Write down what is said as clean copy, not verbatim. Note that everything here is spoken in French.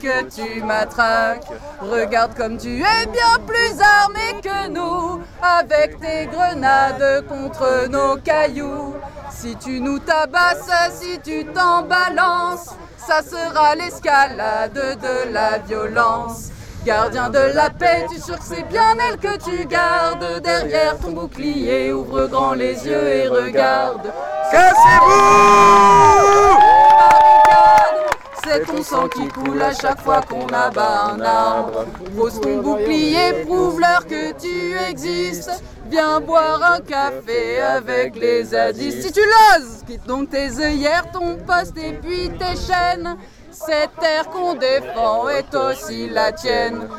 que tu matraques. Regarde comme tu es bien plus armé que nous, avec tes grenades contre nos cailloux. Si tu nous tabasses, si tu t'en balances, ça sera l'escalade de la violence. Gardien de la paix, tu sûr que c'est bien elle que tu gardes. Derrière ton bouclier, ouvre grand les yeux et regarde. Cassez-vous! C'est ton sang qui coule à chaque fois qu'on abat un arbre. Pose ton bouclier, prouve-leur que tu existes. Viens boire un café avec les zadistes. Si tu l'oses, quitte donc tes œillères, ton poste et puis tes chaînes. Cette terre qu'on défend est aussi la tienne.